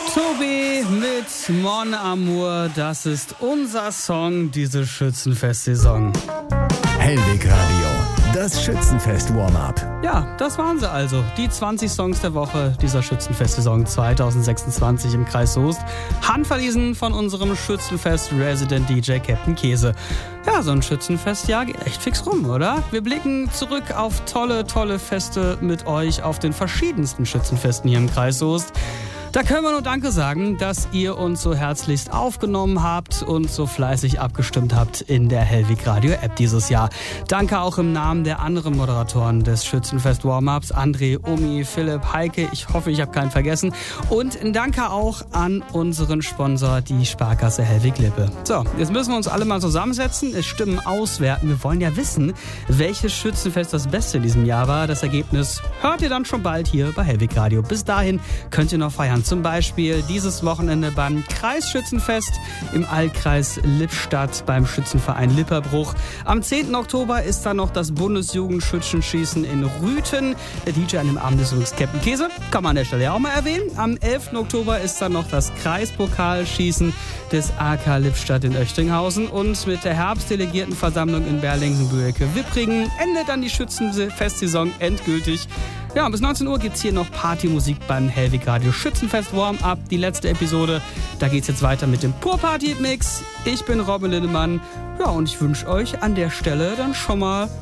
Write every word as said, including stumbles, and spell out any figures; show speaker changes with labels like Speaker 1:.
Speaker 1: Tobi mit Mon Amour, das ist unser Song diese Schützenfest-Saison.
Speaker 2: Hellweg Radio, das Schützenfest-Warm-Up.
Speaker 1: Ja, das waren sie also, die zwanzig Songs der Woche dieser Schützenfest-Saison zwanzig sechsundzwanzig im Kreis Soest. Handverlesen von unserem Schützenfest-Resident-D J Captain Käse. Ja, so ein Schützenfestjahr geht echt fix rum, oder? Wir blicken zurück auf tolle, tolle Feste mit euch auf den verschiedensten Schützenfesten hier im Kreis Soest. Da können wir nur Danke sagen, dass ihr uns so herzlichst aufgenommen habt und so fleißig abgestimmt habt in der Hellweg Radio App dieses Jahr. Danke auch im Namen der anderen Moderatoren des Schützenfest Warm-Ups, André, Omi, Philipp, Heike, ich hoffe, ich habe keinen vergessen. Und danke auch an unseren Sponsor, die Sparkasse Hellweg Lippe. So, jetzt müssen wir uns alle mal zusammensetzen, es Stimmen auswerten. Wir wollen ja wissen, welches Schützenfest das Beste in diesem Jahr war. Das Ergebnis hört ihr dann schon bald hier bei Hellweg Radio. Bis dahin könnt ihr noch feiern. Zum Beispiel dieses Wochenende beim Kreisschützenfest im Altkreis Lippstadt beim Schützenverein Lipperbruch. Am zehnten Oktober ist dann noch das Bundesjugendschützenschießen in Rüthen. Der D J an dem Abend ist übrigens Captain Käse, kann man an der Stelle ja auch mal erwähnen. Am elften Oktober ist dann noch das Kreispokalschießen des A K Lippstadt in Oechtringhausen. Und mit der Herbstdelegiertenversammlung in Berlingsen-Böeke-Wippringen endet dann die Schützenfestsaison endgültig. Ja, bis neunzehn Uhr gibt's hier noch Partymusik beim Hellweg Radio Schützenfest Warm-Up. Die letzte Episode, da geht's jetzt weiter mit dem Pur Party Mix. Ich bin Robin Lindemann. Ja, und ich wünsche euch an der Stelle dann schon mal